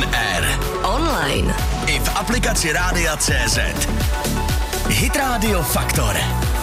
air. Online. I v aplikaci Rádia.cz. Hit Radio Faktor.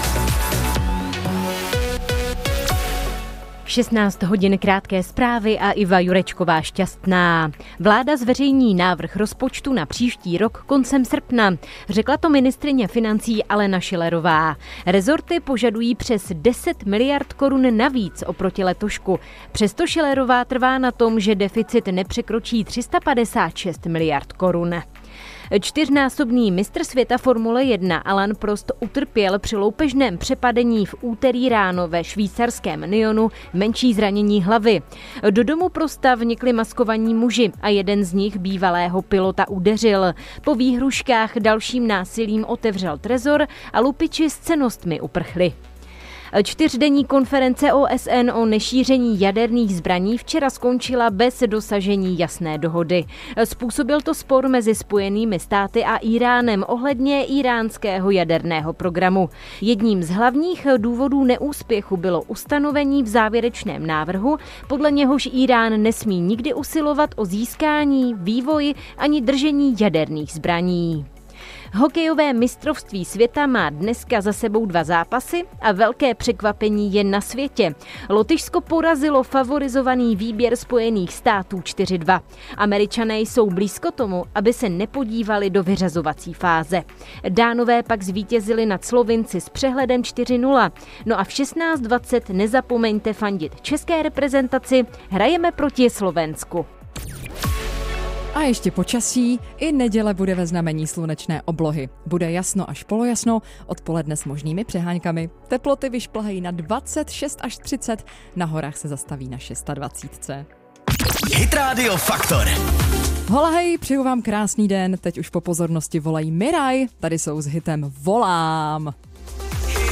16 hodin krátké zprávy a Iva Jurečková šťastná. Vláda zveřejní návrh rozpočtu na příští rok koncem srpna. Řekla to ministryně financí Alena Schillerová. Rezorty požadují přes 10 miliard korun navíc oproti letošku. Přesto Schillerová trvá na tom, že deficit nepřekročí 356 miliard korun. Čtyřnásobný mistr světa Formule 1 Alain Prost utrpěl při loupežném přepadení v úterý ráno ve švýcarském Nyonu menší zranění hlavy. Do domu Prosta vnikli maskovaní muži a jeden z nich bývalého pilota udeřil. Po výhruškách dalším násilím otevřel trezor a lupiči s cennostmi uprchli. Čtyřdenní konference OSN o nešíření jaderných zbraní včera skončila bez dosažení jasné dohody. Způsobil to spor mezi Spojenými státy a Íránem ohledně íránského jaderného programu. Jedním z hlavních důvodů neúspěchu bylo ustanovení v závěrečném návrhu, podle něhož Írán nesmí nikdy usilovat o získání, vývoj ani držení jaderných zbraní. Hokejové mistrovství světa má dneska za sebou 2 zápasy a velké překvapení je na světě. Lotyšsko porazilo favorizovaný výběr Spojených států 4-2. Američané jsou blízko tomu, aby se nepodívali do vyřazovací fáze. Dánové pak zvítězili nad Slovinci s přehledem 4-0. No a v 16:20 nezapomeňte fandit české reprezentaci, hrajeme proti Slovensku. A ještě počasí, i neděle bude ve znamení slunečné oblohy. Bude jasno až polojasno, odpoledne s možnými přeháňkami. Teploty vyšplhají na 26 až 30, na horách se zastaví na 26. Hit Radio Faktor. Hola hej, přeju vám krásný den, teď už po pozornosti volají Miraj, tady jsou s hitem Volám.